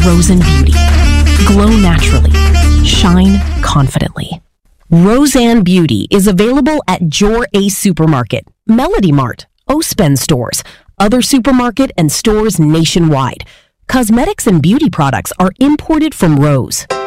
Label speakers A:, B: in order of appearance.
A: Rose Beauty. Glow naturally. Shine confidently. Roseanne Beauty is available at Jor Ace Supermarket, Melody Mart, Ospen stores, other supermarket and stores nationwide. Cosmetics and beauty products are imported from Rose.